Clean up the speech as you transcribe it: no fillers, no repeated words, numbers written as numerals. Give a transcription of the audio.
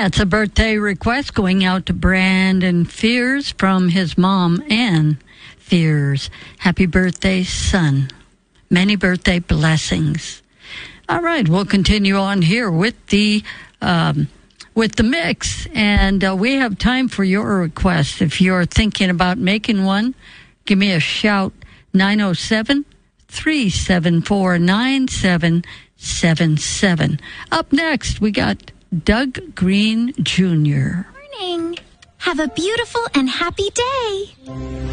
That's a birthday request going out to Brandon Fears from his mom, Ann Fears. Happy birthday, son. Many birthday blessings. All right, we'll continue on here with the mix, and we have time for your request. If you're thinking about making one, give me a shout, 907-374-9777. Up next, we got Doug Green Jr. Morning. Have a beautiful and happy day.